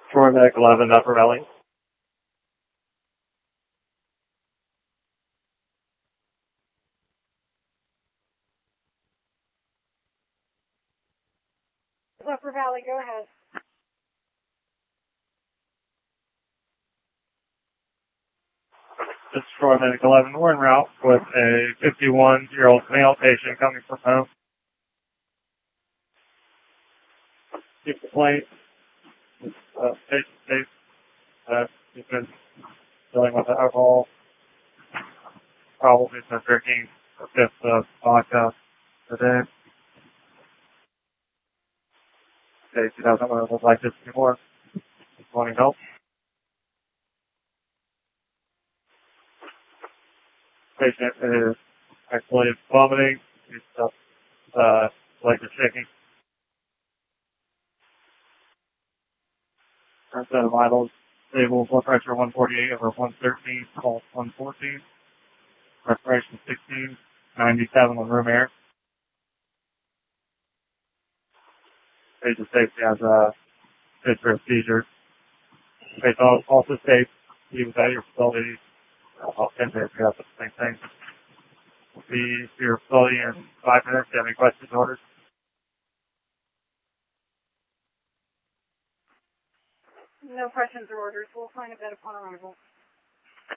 Troy Medic 11, Upper Valley. Upper Valley, go ahead. This is Troy Medic 11. We're en route with a 51-year-old male patient coming from home. Keep the plate. Patient safe. He's been dealing with alcohol. Probably been drinking a fifth of vodka a day. Okay, he doesn't want to live like this anymore. He's wanting help. Patient is actually vomiting. He's legs are shaking. Current set of vitals, stable blood pressure 148 over 113, pulse 114, respiration 16, 97 on room air. Patient safety has a history of seizures. Patient also states he was at your facility about 10 days ago, but the same thing. We'll be to your facility in 5 minutes. Do you have any questions or orders? No questions or orders. We'll find a bed upon arrival.